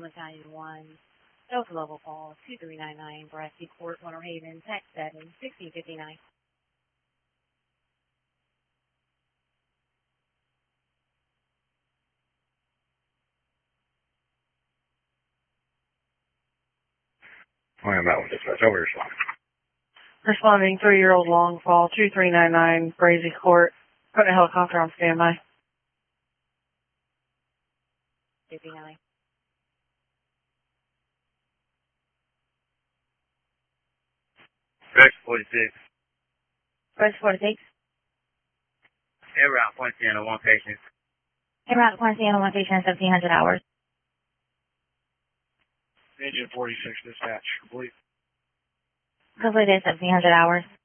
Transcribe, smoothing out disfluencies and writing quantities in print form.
Battalion 1, Delta Level Call 2399, Brassy Court, Winter Haven, Tax 7, 1659. I am that one dispatch. Over your spot. Responding 3-year-old long fall 2399, Brazy Court. Putting a helicopter on standby. 59. Rex 46. Rex 46. Air route point stand on one patient. Air route point stand on one patient, 1700 hours. Engine 46 dispatch, complete. Completed 1700 hours.